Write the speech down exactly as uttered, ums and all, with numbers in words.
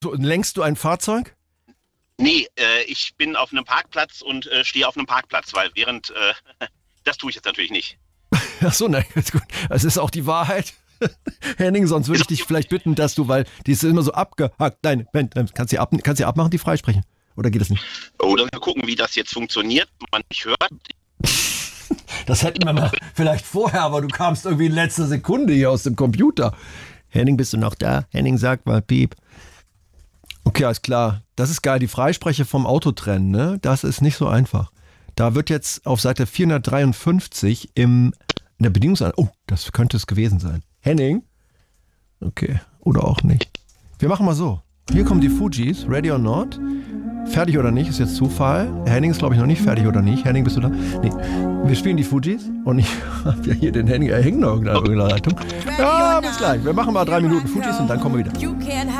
So, lenkst du ein Fahrzeug? Nee, äh, ich bin auf einem Parkplatz und äh, stehe auf einem Parkplatz, weil während, äh, das tue ich jetzt natürlich nicht. Ach so, nein, ist gut. Das ist auch die Wahrheit. Henning, sonst würde ich dich vielleicht bitten, dass du, weil die ist immer so abgehackt. Nein, kannst du ab, kannst du abmachen, die freisprechen? Oder geht das nicht? Oder wir gucken, wie das jetzt funktioniert, man nicht hört. Das hätten wir mal vielleicht vorher, aber du kamst irgendwie in letzter Sekunde hier aus dem Computer. Henning, bist du noch da? Henning sagt mal Piep. Okay, alles klar. Das ist geil, die Freisprecher vom Auto trennen, ne? Das ist nicht so einfach. Da wird jetzt auf Seite vierhundertdreiundfünfzig im, in der Bedienungsanleitung, oh, das könnte es gewesen sein. Henning? Okay, oder auch nicht. Wir machen mal so. Hier kommen die Fujis, Ready or Not. Fertig oder nicht, ist jetzt Zufall. Henning ist, glaube ich, noch nicht fertig oder nicht. Henning, bist du da? Nee. Wir spielen die Fujis und ich habe ja hier den Henning, er hängt noch in irgendeiner Leitung. Ja, bis gleich. Wir machen mal drei Minuten Fujis und dann kommen wir wieder.